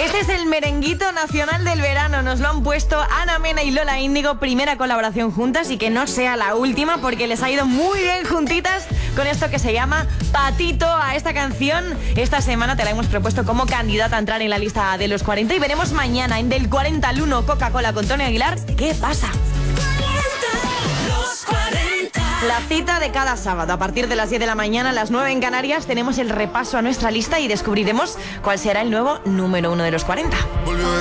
Este es el merenguito nacional del verano. Nos lo han puesto Ana Mena y Lola Índigo, primera colaboración juntas, y que no sea la última porque les ha ido muy bien juntitas con esto que se llama Patito. A esta canción esta semana te la hemos propuesto como candidata a entrar en la lista de los 40 y veremos mañana en Del 40 al 1 Coca-Cola con Tony Aguilar qué pasa. La cita de cada sábado, a partir de las 10 de la mañana, a las 9 en Canarias, tenemos el repaso a nuestra lista y descubriremos cuál será el nuevo número 1 de los 40. Volvió